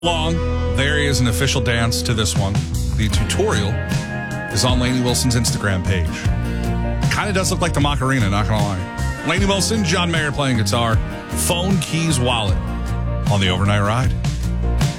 long. There is an official dance to this one. The tutorial is on Lainey Wilson's Instagram page. Kind of does look like the Macarena, not gonna lie. Lainey Wilson, John Mayer playing guitar, Phone Keys Wallet on the Overnight Ride.